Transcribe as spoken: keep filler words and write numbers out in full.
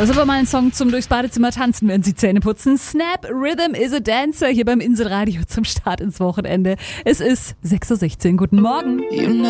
Das ist aber mal ein Song zum durchs Badezimmer tanzen, wenn Sie Zähne putzen. Snap Rhythm is a Dancer hier beim Inselradio zum Start ins Wochenende. Es ist sechs Uhr sechzehn. Guten Morgen.